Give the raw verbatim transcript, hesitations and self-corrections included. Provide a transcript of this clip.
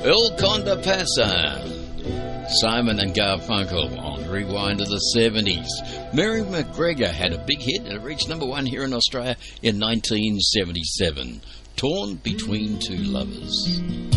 El Conde Pasa. Simon and Garfunkel on Rewind to the seventies. Mary McGregor had a big hit and it reached number one here in Australia in nineteen seventy-seven. Torn Between Two Lovers.